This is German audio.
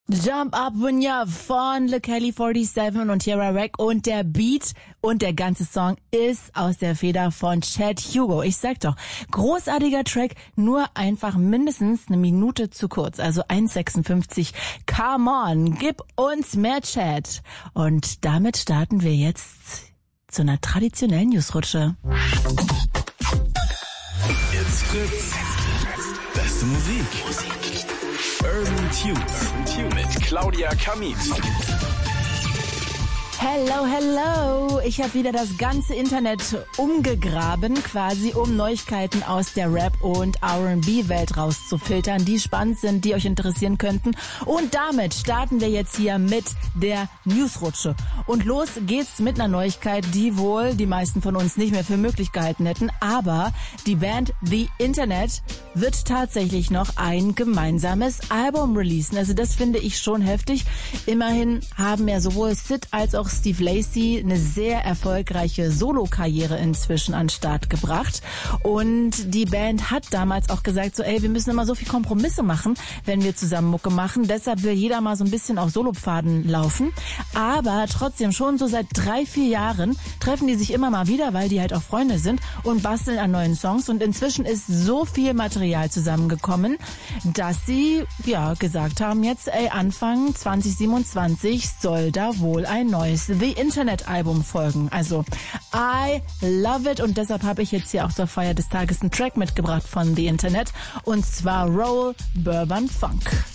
Jump Up When You're von Le Kelly 47 und Tierra Wreck und der Beat und der ganze Song ist aus der Feder von Chad Hugo. Ich sag doch, großartiger Track, nur einfach mindestens eine Minute zu kurz, also 1,56. Come on, gib uns mehr Chat. Und damit starten wir jetzt zu einer traditionellen Newsrutsche. It's Fritz. Beste Musik. Urban Tunes mit Claudia Kamit. Hello, hello. Ich habe wieder das ganze Internet umgegraben, quasi um Neuigkeiten aus der Rap- und R&B-Welt rauszufiltern, die spannend sind, die euch interessieren könnten. Und damit starten wir jetzt hier mit der Newsrutsche. Und los geht's mit einer Neuigkeit, die wohl die meisten von uns nicht mehr für möglich gehalten hätten. Aber die Band The Internet wird tatsächlich noch ein gemeinsames Album releasen. Also das finde ich schon heftig. Immerhin haben ja sowohl Sid als auch Steve Lacy eine sehr erfolgreiche Solo-Karriere inzwischen an den Start gebracht. Und die Band hat damals auch gesagt, so wir müssen immer so viel Kompromisse machen, wenn wir zusammen Mucke machen. Deshalb will jeder mal so ein bisschen auf Solopfaden laufen. Aber trotzdem schon so seit 3-4 Jahren treffen die sich immer mal wieder, weil die halt auch Freunde sind und basteln an neuen Songs. Und inzwischen ist so viel Material zusammengekommen, dass sie gesagt haben, jetzt Anfang 2027 soll da wohl ein neues The Internet Album folgen. Also I love it und deshalb habe ich jetzt hier auch zur Feier des Tages einen Track mitgebracht von The Internet und zwar Roll Bourbon Funk.